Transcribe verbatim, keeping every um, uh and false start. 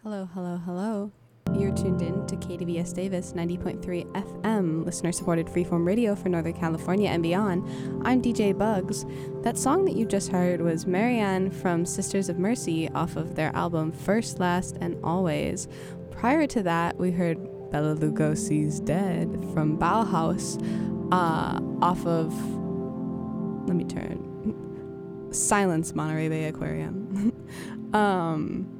Hello, hello, hello. You're tuned in to K D V S Davis ninety point three F M, listener-supported freeform radio for Northern California and beyond. I'm D J Bugs. That song that you just heard was Marianne from Sisters of Mercy off of their album First, Last, and Always. Prior to that, we heard Bela Lugosi's Dead from Bauhaus uh, off of, let me turn, Silence, Monterey Bay Aquarium. um...